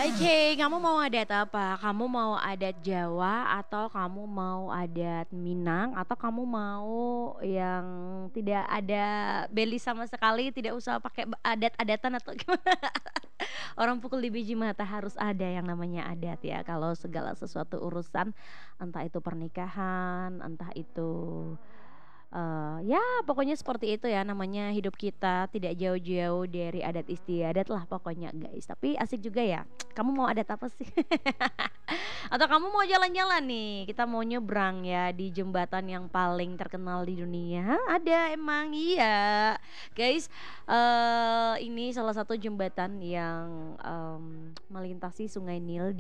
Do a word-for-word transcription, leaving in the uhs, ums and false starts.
Oke, kamu mau adat apa? Kamu mau adat Jawa atau kamu mau adat Minang atau kamu mau yang tidak ada beli sama sekali, tidak usah pakai ba adat-adatan atau gimana? Orang pukul di biji mata harus ada yang namanya adat ya kalau segala sesuatu urusan, entah itu pernikahan, entah itu, eee, ya pokoknya seperti itu ya namanya hidup kita tidak jauh-jauh dari adat istiadat lah pokoknya guys. Tapi asik juga ya, kamu mau adat apa sih? Atau kamu mau jalan-jalan nih, kita mau nyebrang ya di jembatan yang paling terkenal di dunia, ada emang, iya. Guys, eee, ini salah satu jembatan yang, mmm, melintasi Sungai Nil di